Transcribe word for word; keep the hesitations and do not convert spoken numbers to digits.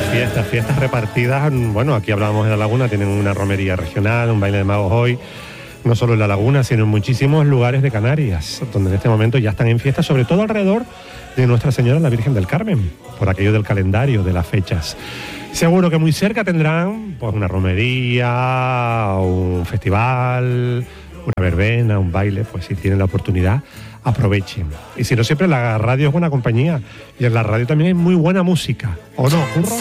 Fiestas, fiestas repartidas. Bueno, aquí hablábamos de La Laguna, tienen una romería regional, un baile de magos hoy, no solo en La Laguna, sino en muchísimos lugares de Canarias, donde en este momento ya están en fiesta, sobre todo alrededor de Nuestra Señora la Virgen del Carmen, por aquello del calendario, de las fechas. Seguro que muy cerca tendrán pues una romería, un festival, una verbena, un baile. Pues si tienen la oportunidad, aprovechen. Y si no, siempre la radio es buena compañía, y en la radio también hay muy buena música, ¿o no, Curro?